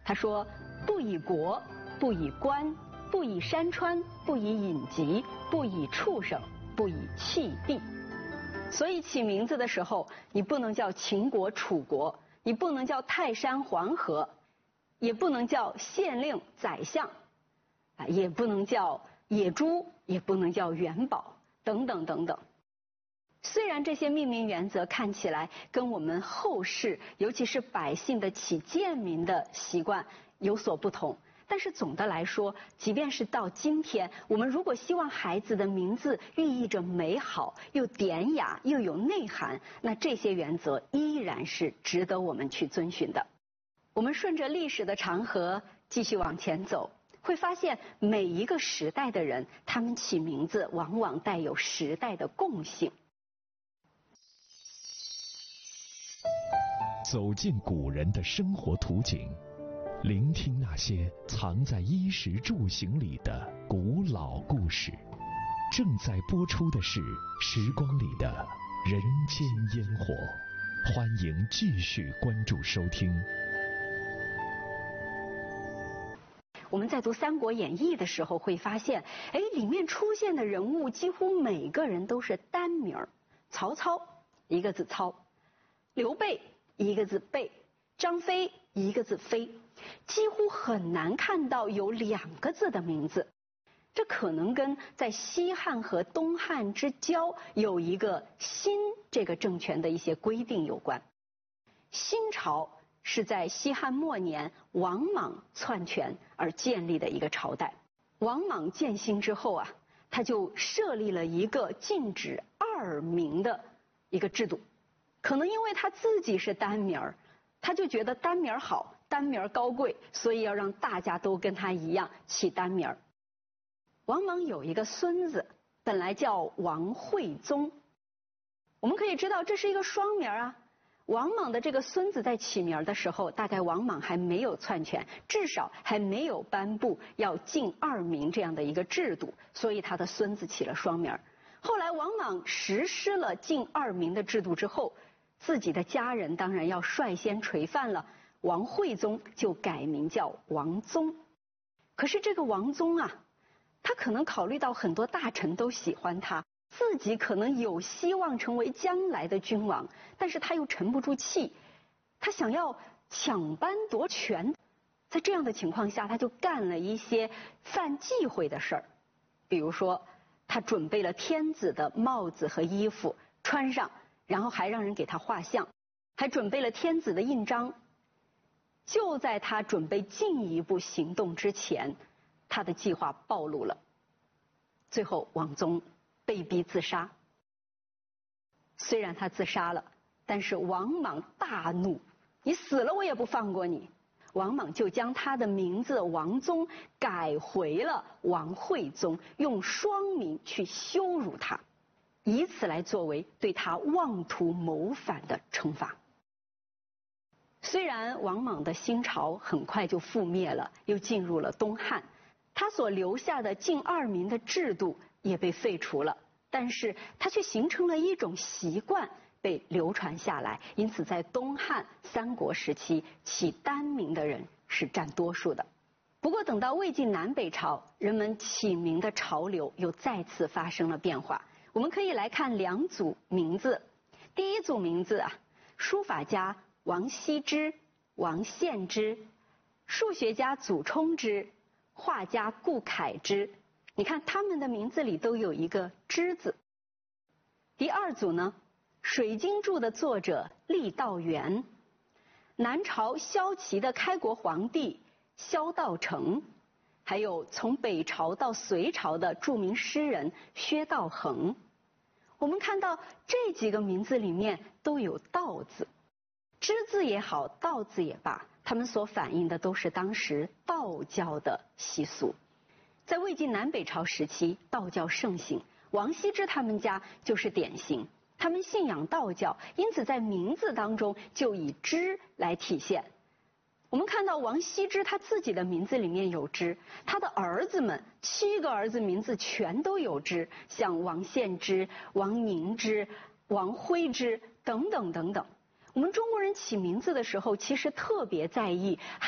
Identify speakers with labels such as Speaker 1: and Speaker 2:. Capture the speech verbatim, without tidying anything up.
Speaker 1: 他说：“不以国，不以官，不以山川，不以隐疾，不以畜生，不以器地。”所以起名字的时候，你不能叫秦国、楚国，你不能叫泰山、黄河，也不能叫县令、宰相，啊，也不能叫野猪，也不能叫元宝，等等等等。虽然这些命名原则看起来跟我们后世，尤其是百姓的起贱名的习惯有所不同，但是总的来说，即便是到今天，我们如果希望孩子的名字寓意着美好，又典雅又有内涵，那这些原则依然是值得我们去遵循的。我们顺着历史的长河继续往前走，会发现每一个时代的人，他们起名字往往带有时代的共性。
Speaker 2: 走进古人的生活图景，聆听那些藏在衣食住行里的古老故事。正在播出的是《时光里的人间烟火》，欢迎继续关注收听。
Speaker 1: 我们在读《三国演义》的时候会发现，哎，里面出现的人物几乎每个人都是单名儿。曹操一个字操，刘备一个字备，张飞一个字飞，几乎很难看到有两个字的名字。这可能跟在西汉和东汉之交有一个新这个政权的一些规定有关。新朝是在西汉末年王莽篡权而建立的一个朝代。王莽建新之后啊，他就设立了一个禁止二名的一个制度。可能因为他自己是单名儿，他就觉得单名儿好，单名儿高贵，所以要让大家都跟他一样起单名儿。王莽有一个孙子，本来叫王惠宗。我们可以知道这是一个双名啊。王莽的这个孙子在起名的时候，大概王莽还没有篡权，至少还没有颁布要禁二名这样的一个制度，所以他的孙子起了双名。后来王莽实施了禁二名的制度之后，自己的家人当然要率先垂范了，王惠宗就改名叫王宗。可是这个王宗啊，他可能考虑到很多大臣都喜欢他，自己可能有希望成为将来的君王，但是他又沉不住气，他想要抢班夺权。在这样的情况下，他就干了一些犯忌讳的事儿。比如说，他准备了天子的帽子和衣服穿上，然后还让人给他画像，还准备了天子的印章。就在他准备进一步行动之前，他的计划暴露了，最后王宗被逼自杀。虽然他自杀了，但是王莽大怒，你死了我也不放过你。王莽就将他的名字王宗改回了王惠宗，用双名去羞辱他，以此来作为对他妄图谋反的惩罚。虽然王莽的新朝很快就覆灭了，又进入了东汉，他所留下的禁二名的制度也被废除了，但是他却形成了一种习惯，被流传下来。因此在东汉、三国时期，起单名的人是占多数的。不过等到魏晋南北朝，人们起名的潮流又再次发生了变化。我们可以来看两组名字。第一组名字啊，书法家王羲之、王献之，数学家祖冲之，画家顾恺之。你看他们的名字里都有一个之字。第二组呢，水经注的作者郦道元，南朝骁骑的开国皇帝萧道成，还有从北朝到隋朝的著名诗人薛道衡。我们看到这几个名字里面都有道字，之字也好，道字也罢，他们所反映的都是当时道教的习俗。在魏晋南北朝时期，道教盛行，王羲之他们家就是典型。他们信仰道教，因此在名字当中就以之来体现。我们看到王羲之他自己的名字里面有之，他的儿子们七个儿子名字全都有之，像王献之、王凝之、王徽之等等等等。我们中国人起名字的时候，其实特别在意